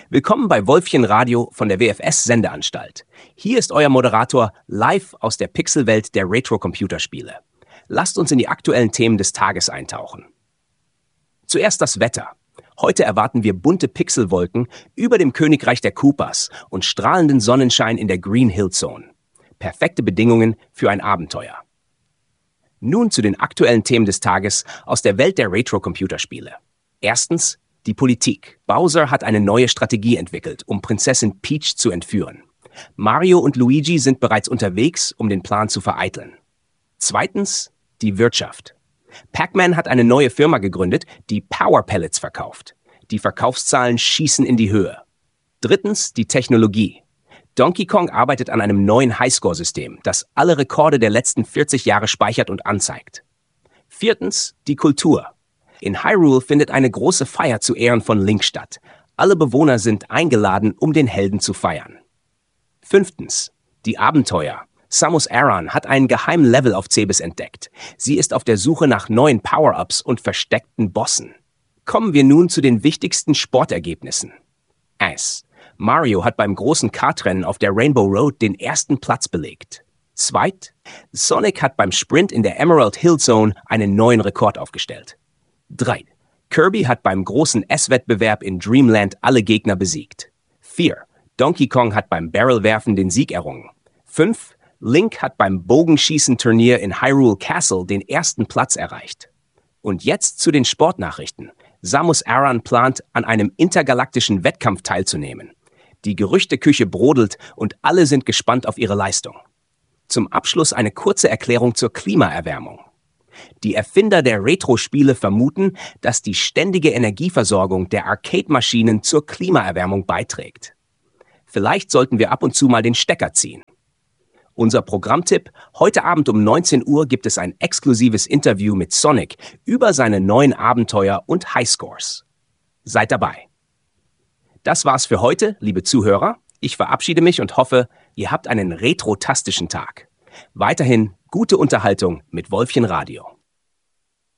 Willkommen bei Wolfchen Radio von der WFS Sendeanstalt. Hier ist euer Moderator live aus der Pixelwelt der Retro-Computerspiele. Lasst uns in die aktuellen Themen des Tages eintauchen. Zuerst das Wetter. Heute erwarten wir bunte Pixelwolken über dem Königreich der Koopas und strahlenden Sonnenschein in der Green Hill Zone. Perfekte Bedingungen für ein Abenteuer. Nun zu den aktuellen Themen des Tages aus der Welt der Retro-Computerspiele. Erstens, die Politik. Bowser hat eine neue Strategie entwickelt, um Prinzessin Peach zu entführen. Mario und Luigi sind bereits unterwegs, um den Plan zu vereiteln. Zweitens, die Wirtschaft. Pac-Man hat eine neue Firma gegründet, die Power Pellets verkauft. Die Verkaufszahlen schießen in die Höhe. Drittens, die Technologie. Donkey Kong arbeitet an einem neuen Highscore-System, das alle Rekorde der letzten 40 Jahre speichert und anzeigt. Viertens, die Kultur. In Hyrule findet eine große Feier zu Ehren von Link statt. Alle Bewohner sind eingeladen, um den Helden zu feiern. Fünftens, die Abenteuer. Samus Aran hat einen geheimen Level auf Cebes entdeckt. Sie ist auf der Suche nach neuen Power-Ups und versteckten Bossen. Kommen wir nun zu den wichtigsten Sportergebnissen. 1. Mario hat beim großen Kartrennen auf der Rainbow Road den ersten Platz belegt. 2. Sonic hat beim Sprint in der Emerald Hill Zone einen neuen Rekord aufgestellt. 3. Kirby hat beim großen S-Wettbewerb in Dreamland alle Gegner besiegt. 4. Donkey Kong hat beim Barrelwerfen den Sieg errungen. 5. Link hat beim Bogenschießen-Turnier in Hyrule Castle den ersten Platz erreicht. Und jetzt zu den Sportnachrichten. Samus Aran plant, an einem intergalaktischen Wettkampf teilzunehmen. Die Gerüchteküche brodelt und alle sind gespannt auf ihre Leistung. Zum Abschluss eine kurze Erklärung zur Klimaerwärmung. Die Erfinder der Retro-Spiele vermuten, dass die ständige Energieversorgung der Arcade-Maschinen zur Klimaerwärmung beiträgt. Vielleicht sollten wir ab und zu mal den Stecker ziehen. Unser Programmtipp: Heute Abend um 19 Uhr gibt es ein exklusives Interview mit Sonic über seine neuen Abenteuer und Highscores. Seid dabei. Das war's für heute, liebe Zuhörer. Ich verabschiede mich und hoffe, ihr habt einen retrotastischen Tag. Weiterhin gute Unterhaltung mit Wolfchen Radio.